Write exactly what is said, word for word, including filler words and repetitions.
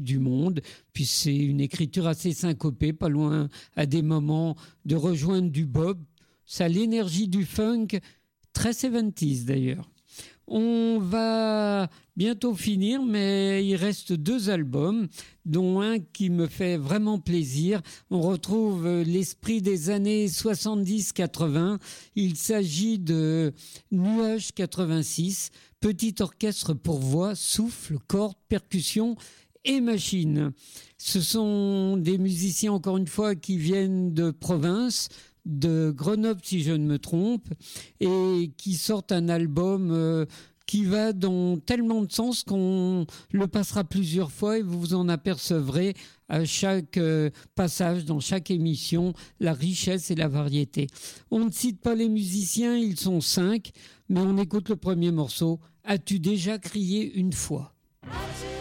du monde. Puis c'est une écriture assez syncopée, pas loin à des moments de rejoindre du bop. Ça a l'énergie du funk, très soixante-dix d'ailleurs. On va bientôt finir, mais il reste deux albums, dont un qui me fait vraiment plaisir. On retrouve l'esprit des années soixante-dix quatre-vingts. Il s'agit de Nuage quatre-vingt-six, petit orchestre pour voix, souffle, cordes, percussions et machines. Ce sont des musiciens, encore une fois, qui viennent de province, de Grenoble si je ne me trompe, et qui sortent un album euh, qui va dans tellement de sens qu'on le passera plusieurs fois et vous vous en apercevrez à chaque euh, passage, dans chaque émission, la richesse et la variété. On ne cite pas les musiciens, ils sont cinq, mais on écoute le premier morceau. As-tu déjà crié une fois ? As-tu